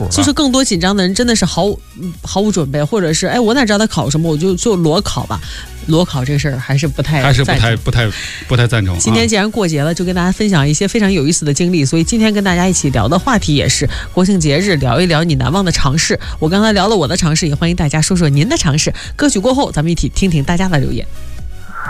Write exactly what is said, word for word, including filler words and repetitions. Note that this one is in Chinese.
谱、啊。 就是更多紧张的人真的是毫毫无准备，或者是哎，我哪知道他考什么，我就就裸考吧。裸考这个事儿还是不太还是不太不太不太赞成。 今天既然过节了，就跟大家分享一些非常有意思的经历，所以今天跟大家一起聊的话题也是国庆节日，聊一聊你难忘的尝试。我刚才聊了我的尝试，也欢迎大家说说您的尝试。歌曲过后，咱们一起听听大家的留言。